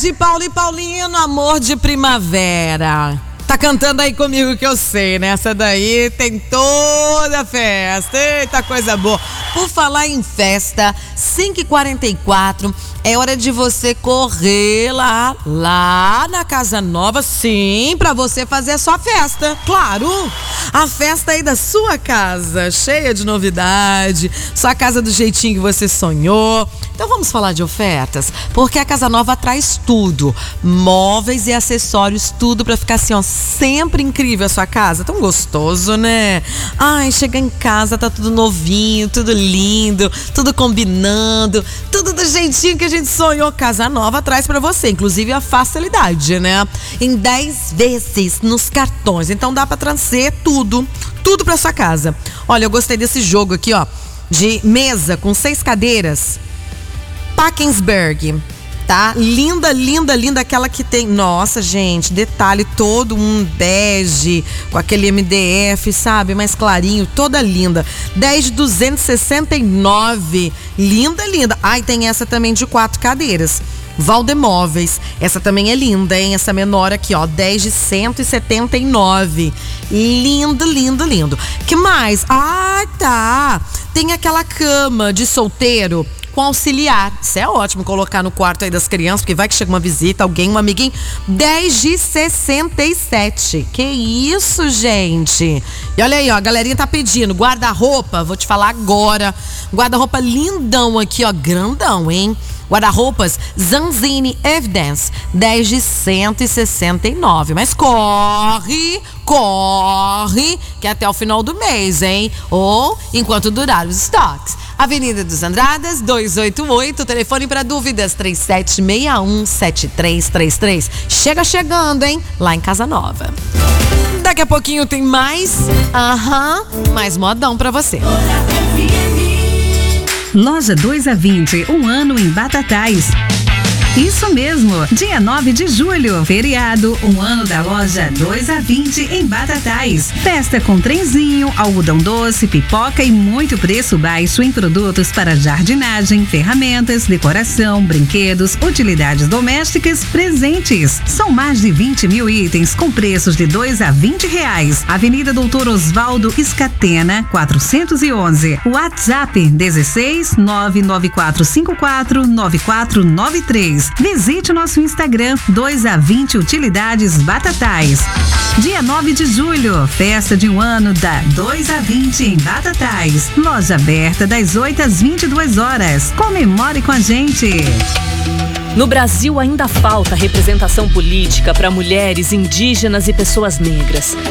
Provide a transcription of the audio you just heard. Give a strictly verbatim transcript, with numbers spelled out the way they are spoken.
tarde, Paulo e Paulino, amor de primavera. Tá cantando aí comigo que eu sei, né? Essa daí tem toda a festa. Eita, coisa boa. Por falar em festa, cinco e quarenta e quatro, é hora de você correr lá, lá na Casa Nova, sim, pra você fazer a sua festa, claro. A festa aí da sua casa, cheia de novidade, sua casa do jeitinho que você sonhou. Então vamos falar de ofertas, porque a Casa Nova traz tudo, móveis e acessórios, tudo pra ficar assim, ó, sempre incrível a sua casa, tão gostoso, né? Ai, chega em casa, tá tudo novinho, tudo lindo, tudo combinando, tudo do jeitinho que a gente sonhou. Casa Nova traz pra você, inclusive a facilidade, né? Em dez vezes nos cartões, então dá pra trazer tudo, tudo pra sua casa. Olha, eu gostei desse jogo aqui, ó, de mesa com seis cadeiras, Packensberg, tá? Linda, linda, linda, aquela que tem, nossa, gente, detalhe todo um bege, com aquele M D F, sabe, mais clarinho, toda linda. dez de duzentos e sessenta e nove, linda, linda. Ai, tem essa também de quatro cadeiras, Valdemóveis, essa também é linda, hein? Essa menor aqui, ó, dez de cento e setenta e nove, lindo, lindo, lindo. Que mais? Ah, tá, tem aquela cama de solteiro com auxiliar, isso é ótimo colocar no quarto aí das crianças, porque vai que chega uma visita, alguém, um amiguinho. Dez de sessenta e sete, que isso, gente. E olha aí, ó, a galerinha tá pedindo guarda-roupa, vou te falar agora, guarda-roupa lindão aqui, ó, grandão, hein? Guarda-roupas Zanzini Evidence, dez de cento e sessenta e nove. Mas corre, corre, que é até o final do mês, hein? Ou enquanto durar os estoques. Avenida dos Andradas, duzentos e oitenta e oito, telefone para dúvidas, três sete seis um, sete três três três. Chega chegando, hein? Lá em Casa Nova. Daqui a pouquinho tem mais, aham, mais modão pra você. Loja dois a vinte, um ano em Batatais. Isso mesmo, dia nove de julho, feriado, um ano da loja dois a vinte em Batatais. Festa com trenzinho, algodão doce, pipoca e muito preço baixo em produtos para jardinagem, ferramentas, decoração, brinquedos, utilidades domésticas, presentes. São mais de vinte mil itens com preços de dois a vinte reais. Avenida Doutor Osvaldo Escatena, quatrocentos e onze. WhatsApp dezesseis, nove nove quatro cinco quatro, nove quatro nove três. Visite nosso Instagram dois a vinte Utilidades Batatais. Dia nove de julho, festa de um ano da dois a vinte em Batatais. Loja aberta das oito às vinte e duas horas. Comemore com a gente. No Brasil ainda falta representação política para mulheres, indígenas e pessoas negras.